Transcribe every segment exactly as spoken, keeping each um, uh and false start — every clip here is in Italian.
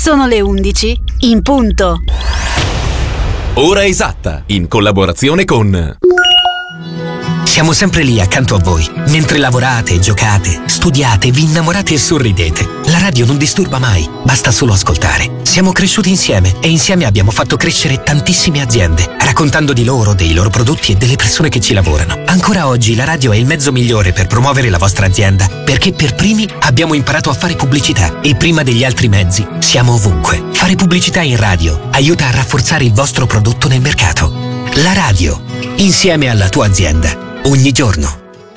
Sono le undici in punto. Ora esatta, in collaborazione con... Siamo sempre lì accanto a voi, mentre lavorate, giocate, studiate, vi innamorate e sorridete. La radio non disturba mai, basta solo ascoltare. Siamo cresciuti insieme e insieme abbiamo fatto crescere tantissime aziende, raccontando di loro, dei loro prodotti e delle persone che ci lavorano. Ancora oggi la radio è il mezzo migliore per promuovere la vostra azienda, perché per primi abbiamo imparato a fare pubblicità e prima degli altri mezzi siamo ovunque. Fare pubblicità in radio aiuta a rafforzare il vostro prodotto nel mercato. La radio, insieme alla tua azienda. Ogni giorno.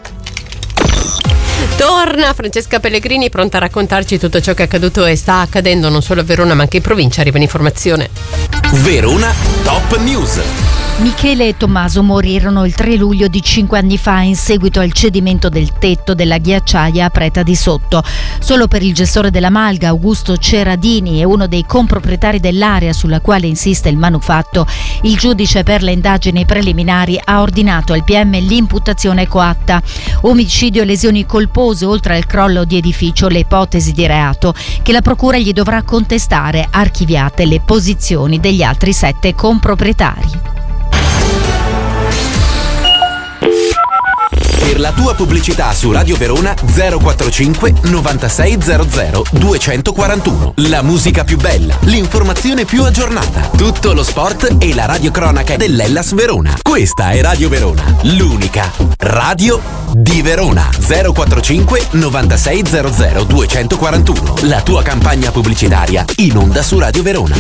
Torna Francesca Pellegrini, pronta a raccontarci tutto ciò che è accaduto e sta accadendo non solo a Verona ma anche in provincia. Arriva in informazione. Verona Top News. Michele e Tommaso morirono il tre luglio di cinque anni fa in seguito al cedimento del tetto della ghiacciaia a Preta di Sotto. Solo per il gestore della Malga, Augusto Ceradini, e uno dei comproprietari dell'area sulla quale insiste il manufatto, il giudice per le indagini preliminari ha ordinato al P M l'imputazione coatta. Omicidio e lesioni colpose, oltre al crollo di edificio, le ipotesi di reato che la procura gli dovrà contestare, archiviate le posizioni degli altri sette comproprietari. Per la tua pubblicità su Radio Verona zero quarantacinque novantasei zero zero duecentoquarantuno. La musica più bella, l'informazione più aggiornata, tutto lo sport e la radiocronaca dell'Hellas Verona. Questa è Radio Verona, l'unica radio di Verona. zero quarantacinque novantasei zero zero duecentoquarantuno. La tua campagna pubblicitaria in onda su Radio Verona.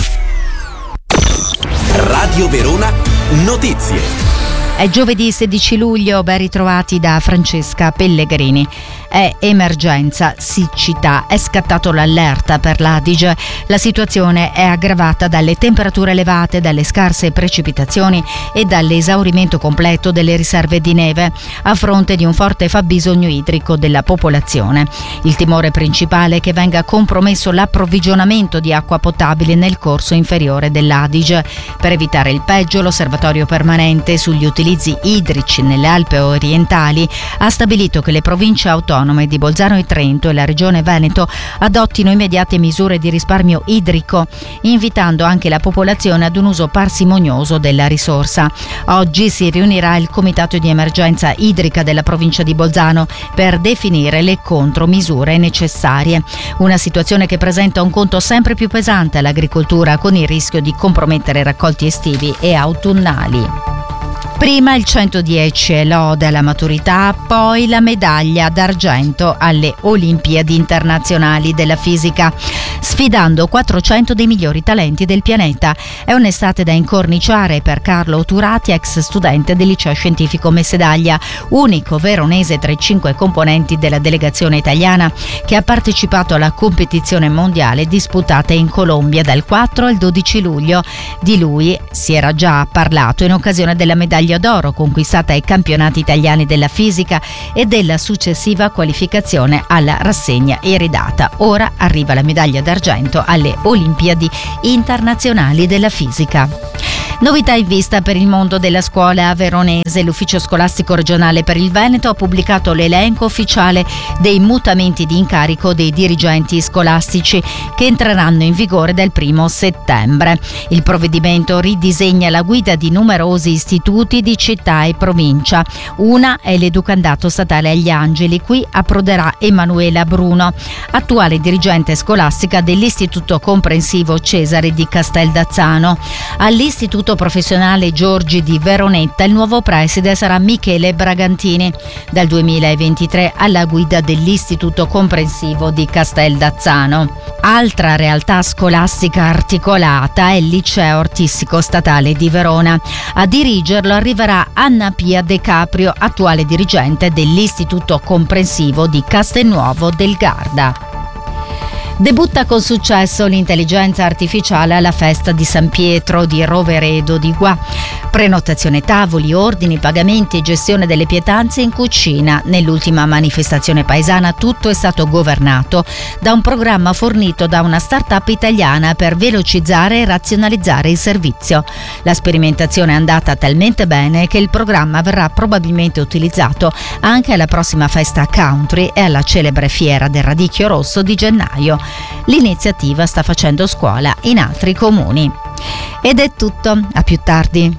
Radio Verona Notizie. È giovedì sedici luglio, ben ritrovati da Francesca Pellegrini. È emergenza siccità, è scattato l'allerta per l'Adige. La situazione è aggravata dalle temperature elevate, dalle scarse precipitazioni e dall'esaurimento completo delle riserve di neve, a fronte di un forte fabbisogno idrico della popolazione. Il timore principale è che venga compromesso l'approvvigionamento di acqua potabile nel corso inferiore dell'Adige. Per evitare il peggio, l'Osservatorio permanente sugli utilizzi idrici nelle Alpi orientali ha stabilito che le province autonome di Bolzano e Trento e la regione Veneto adottino immediate misure di risparmio idrico, invitando anche la popolazione ad un uso parsimonioso della risorsa. Oggi si riunirà il Comitato di Emergenza Idrica della provincia di Bolzano per definire le contromisure necessarie. Una situazione che presenta un conto sempre più pesante all'agricoltura, con il rischio di compromettere raccolti estivi e autunnali. Prima il centodieci e lode alla maturità, poi la medaglia d'argento alle Olimpiadi internazionali della fisica, sfidando quattrocento dei migliori talenti del pianeta. È un'estate da incorniciare per Carlo Turati, ex studente del liceo scientifico Messedaglia, unico veronese tra i cinque componenti della delegazione italiana che ha partecipato alla competizione mondiale disputata in Colombia dal quattro al dodici luglio. Di lui si era già parlato in occasione della medaglia d'oro conquistata ai campionati italiani della fisica e della successiva qualificazione alla rassegna iridata. Ora arriva la medaglia d'argento alle Olimpiadi internazionali della fisica. Novità in vista per il mondo della scuola veronese. L'ufficio scolastico regionale per il Veneto ha pubblicato l'elenco ufficiale dei mutamenti di incarico dei dirigenti scolastici che entreranno in vigore dal primo settembre. Il provvedimento ridisegna la guida di numerosi istituti di città e provincia. Una è l'educandato statale agli Angeli. Qui approderà Emanuela Bruno, attuale dirigente scolastica dell'Istituto Comprensivo Cesare di Casteldazzano. All'Istituto Professionale Giorgi di Veronetta il nuovo preside sarà Michele Bragantini, dal duemilaventitré alla guida dell'Istituto Comprensivo di Casteldazzano. Altra realtà scolastica articolata è il Liceo Artistico Statale di Verona. A dirigerlo arriverà Anna Pia De Caprio, attuale dirigente dell'Istituto Comprensivo di Castelnuovo del Garda. Debutta con successo l'intelligenza artificiale alla festa di San Pietro di Roveredo di Gua. Prenotazione tavoli, ordini, pagamenti e gestione delle pietanze in cucina. Nell'ultima manifestazione paesana tutto è stato governato da un programma fornito da una start-up italiana per velocizzare e razionalizzare il servizio. La sperimentazione è andata talmente bene che il programma verrà probabilmente utilizzato anche alla prossima festa country e alla celebre fiera del radicchio rosso di gennaio. L'iniziativa sta facendo scuola in altri comuni. Ed è tutto, a più tardi.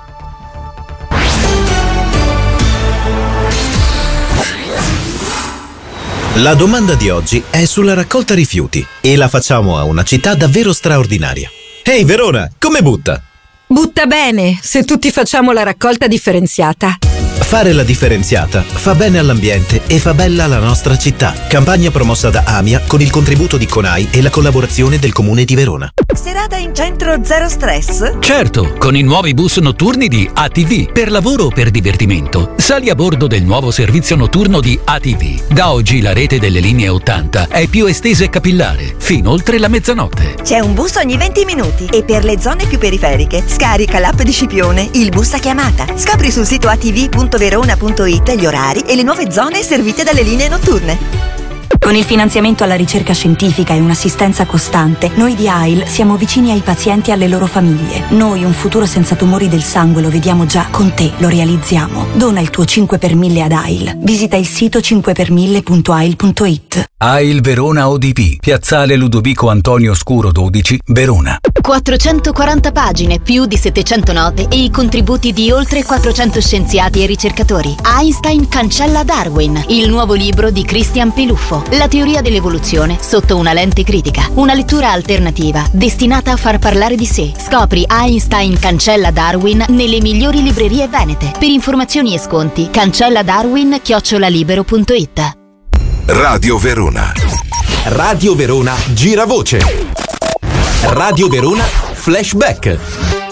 La domanda di oggi è sulla raccolta rifiuti e la facciamo a una città davvero straordinaria. Ehi Verona, come butta? Butta bene, se tutti facciamo la raccolta differenziata. Fare la differenziata fa bene all'ambiente e fa bella la nostra città. Campagna promossa da AMIA con il contributo di CONAI e la collaborazione del Comune di Verona. Serata in centro zero stress? Certo, con i nuovi bus notturni di A T V. Per lavoro o per divertimento, sali a bordo del nuovo servizio notturno di A T V. Da oggi la rete delle linee ottanta è più estesa e capillare, fino oltre la mezzanotte. C'è un bus ogni venti minuti e per le zone più periferiche scarica l'app di Scipione, il bus a chiamata. Scopri sul sito a t v punto verona punto it gli orari e le nuove zone servite dalle linee notturne. Con il finanziamento alla ricerca scientifica e un'assistenza costante, noi di A I L siamo vicini ai pazienti e alle loro famiglie. Noi un futuro senza tumori del sangue lo vediamo già, con te lo realizziamo. Dona il tuo cinque per mille ad A I L. Visita il sito cinque per mille punto a i l punto it. A I L Verona O D P, Piazzale Ludovico Antonio Scuro dodici, Verona. quattrocentoquaranta pagine, più di settecento note e i contributi di oltre quattrocento scienziati e ricercatori. Einstein cancella Darwin, il nuovo libro di Christian Peluffo. La teoria dell'evoluzione sotto una lente critica. Una lettura alternativa destinata a far parlare di sé. Scopri Einstein cancella Darwin nelle migliori librerie venete. Per informazioni e sconti cancella darwin chiocciola libero punto it. Radio Verona. Radio Verona gira voce. Radio Verona Flashback.